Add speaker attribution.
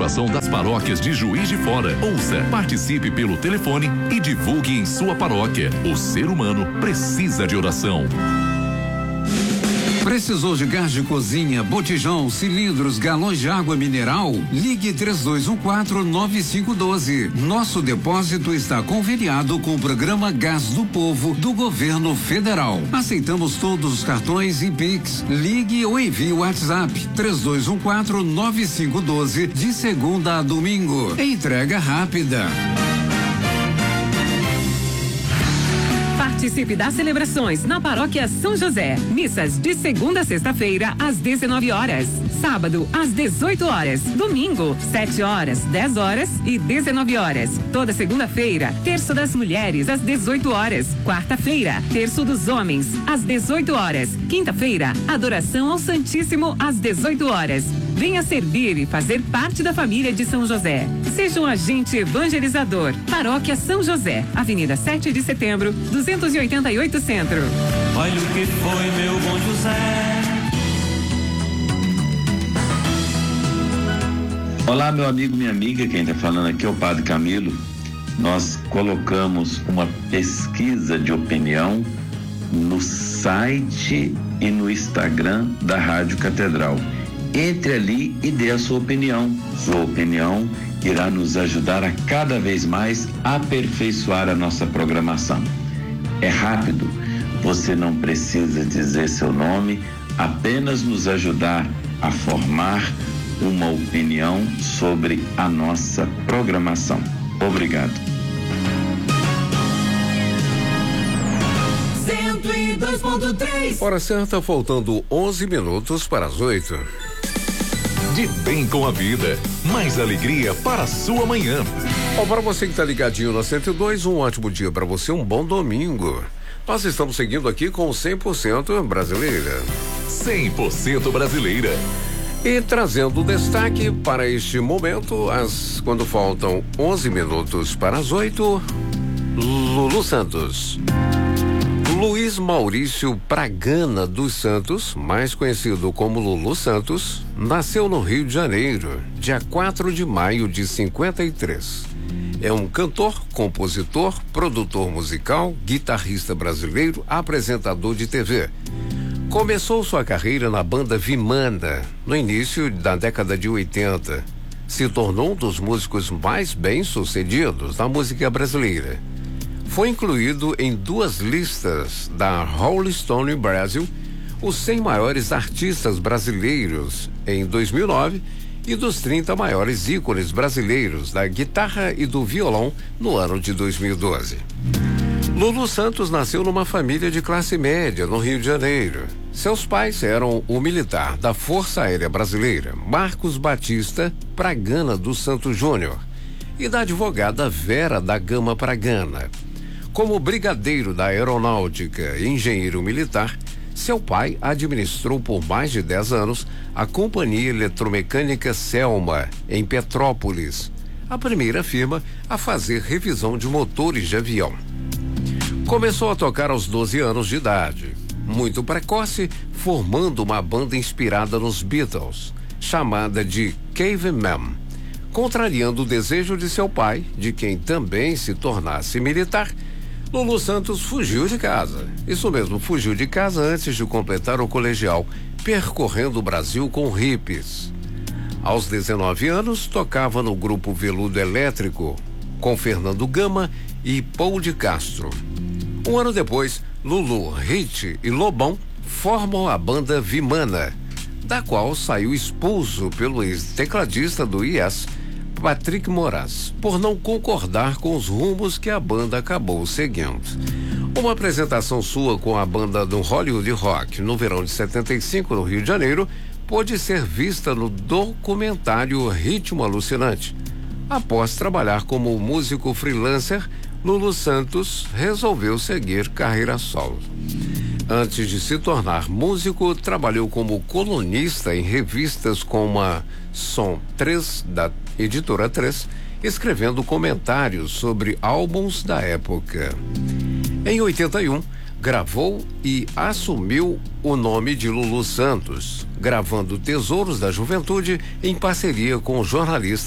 Speaker 1: participação das paróquias de Juiz de Fora. Ouça, participe pelo telefone e divulgue em sua paróquia. O ser humano precisa de oração.
Speaker 2: Precisou de gás de cozinha, botijão, cilindros, galões de água mineral? Ligue 3214-9512. Nosso depósito está conveniado com o programa Gás do Povo do Governo Federal. Aceitamos todos os cartões e Pix. Ligue ou envie o WhatsApp 3214-9512 de segunda a domingo. Entrega rápida.
Speaker 3: Participe das celebrações na Paróquia São José. Missas de segunda a sexta-feira às 19 horas. Sábado às 18 horas. Domingo 7 horas, 10 horas e 19 horas. Toda segunda-feira, terço das mulheres às 18 horas. Quarta-feira, terço dos homens às 18 horas. Quinta-feira, adoração ao Santíssimo às 18 horas. Venha servir e fazer parte da família de São José. Seja um agente evangelizador. Paróquia São José, Avenida 7 de Setembro, 288 Centro.
Speaker 4: Olha o que foi, meu bom José.
Speaker 5: Olá, meu amigo, minha amiga, quem está falando aqui é o Padre Camilo. Nós colocamos uma pesquisa de opinião no site e no Instagram da Rádio Catedral. Entre ali e dê a sua opinião. Sua opinião irá nos ajudar a cada vez mais aperfeiçoar a nossa programação. É rápido, você não precisa dizer seu nome, apenas nos ajudar a formar uma opinião sobre a nossa programação. Obrigado.
Speaker 6: 102.3.
Speaker 7: Hora certa, faltando 11 minutos para as 8.
Speaker 1: De bem com a vida, mais alegria para a sua manhã.
Speaker 7: Bom, para você que está ligadinho na 102, um ótimo dia para você, um bom domingo. Nós estamos seguindo aqui com 100% brasileira.
Speaker 1: 100% brasileira.
Speaker 7: E trazendo destaque para este momento, quando faltam 11 minutos para as 8, Lulu Santos. Luiz Maurício Pragana dos Santos, mais conhecido como Lulu Santos, nasceu no Rio de Janeiro, dia 4 de maio de 53. É um cantor, compositor, produtor musical, guitarrista brasileiro, apresentador de TV. Começou sua carreira na banda Vimana, no início da década de 80. Se tornou um dos músicos mais bem-sucedidos da música brasileira. Foi incluído em 2 listas da Rolling Stone Brasil, os 100 maiores artistas brasileiros em 2009 e dos 30 maiores ícones brasileiros da guitarra e do violão no ano de 2012. Lulu Santos nasceu numa família de classe média no Rio de Janeiro. Seus pais eram o militar da Força Aérea Brasileira, Marcos Batista Pragana dos Santos Júnior, e da advogada Vera da Gama Pragana. Como brigadeiro da Aeronáutica e engenheiro militar, seu pai administrou por mais de 10 anos a Companhia Eletromecânica Selma, em Petrópolis, a primeira firma a fazer revisão de motores de avião. Começou a tocar aos 12 anos de idade, muito precoce, formando uma banda inspirada nos Beatles, chamada de Caveman, contrariando o desejo de seu pai, de quem também se tornasse militar. Lulu Santos fugiu de casa. Isso mesmo, fugiu de casa antes de completar o colegial, percorrendo o Brasil com hippies. Aos 19 anos, tocava no grupo Veludo Elétrico, com Fernando Gama e Paul de Castro. Um ano depois, Lulu, Hit e Lobão formam a banda Vimana, da qual saiu expulso pelo ex-tecladista do Yes, Patrick Moraes, por não concordar com os rumos que a banda acabou seguindo. Uma apresentação sua com a banda do Hollywood Rock no verão de 75 no Rio de Janeiro pôde ser vista no documentário Ritmo Alucinante. Após trabalhar como músico freelancer, Lulu Santos resolveu seguir carreira solo. Antes de se tornar músico, trabalhou como colunista em revistas como a Som 3, da Editora 3, escrevendo comentários sobre álbuns da época. Em 81, gravou e assumiu o nome de Lulu Santos, gravando Tesouros da Juventude em parceria com o jornalista